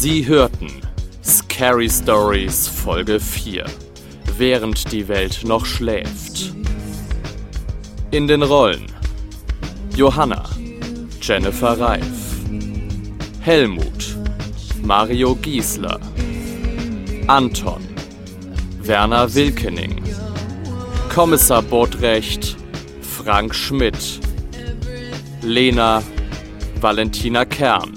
Sie hörten Scary Stories Folge 4, während die Welt noch schläft. In den Rollen Johanna, Jennifer Reif, Helmut, Mario Giesler, Anton, Werner Wilkening, Kommissar Botrecht, Frank Schmidt, Lena, Valentina Kern,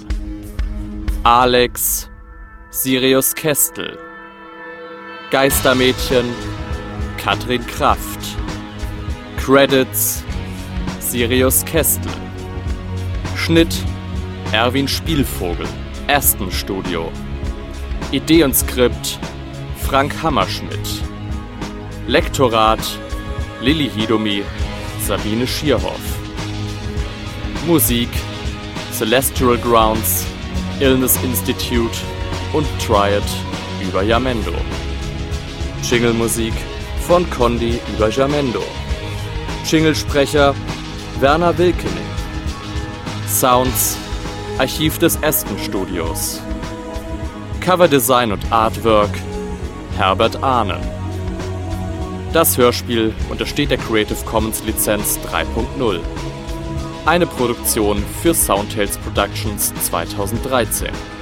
Alex, Sirius Kestel, Geistermädchen, Katrin Kraft, Credits, Sirius Kestel, Schnitt, Erwin Spielvogel, Aston Studio, Idee und Skript, Frank Hammerschmidt, Lektorat, Lilly Hidomi, Sabine Schierhoff, Musik, Celestial Grounds, Illness Institute und Triad über Jamendo. Jingle-Musik von Condi über Jamendo. Jinglesprecher Werner Wilkening. Sounds Archiv des Aston Studios. Coverdesign und Artwork Herbert Ahnen. Das Hörspiel untersteht der Creative Commons Lizenz 3.0. Eine Produktion für Soundtales Productions 2013.